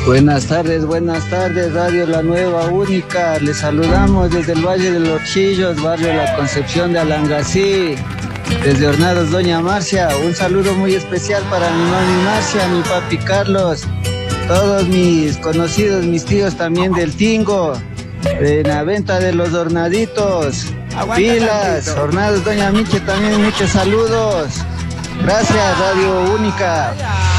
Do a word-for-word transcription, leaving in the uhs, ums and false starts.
Buenas tardes, buenas tardes, Radio La Nueva Única. Les saludamos desde el Valle de los Chillos, barrio La Concepción de Alangasí. Desde Hornados, Doña Marcia. Un saludo muy especial para mi mami Marcia, mi papi Carlos, todos mis conocidos, mis tíos también del Tingo, de la venta de los hornaditos. Aguanta, pilas, tantito. Hornados, Doña Miche, también muchos saludos. Gracias, Radio Única.